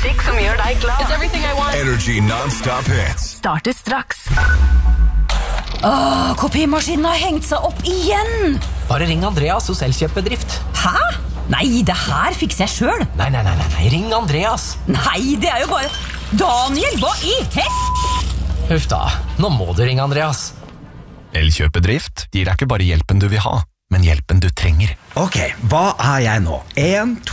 Musikk som gjør deg glad. It's everything I want. Energy non-stop hits. Starter straks. Kopimaskinen har hengt seg opp igjen. Bare ring Andreas hos Elkjøpbedrift. Hæ? Nei, det her fikser jeg selv. Nei, ring Andreas. Nei, det er jo bare... Daniel, hva i Huff da, nå må du ringe Andreas. Elkjøpbedrift gir deg ikke bare hjelpen du vil ha, men hjelpen du trenger. Ok, hva er jeg nå? 1,